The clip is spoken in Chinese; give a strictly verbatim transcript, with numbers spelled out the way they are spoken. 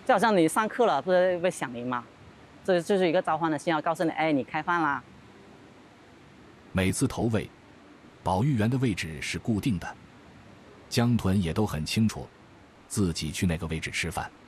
就好像你上课了，不是会响铃吗？这就是一个召唤的信号，告诉你，哎，你开饭啦。 每次投喂，保育员的位置是固定的，江豚也都很清楚自己去哪个位置吃饭。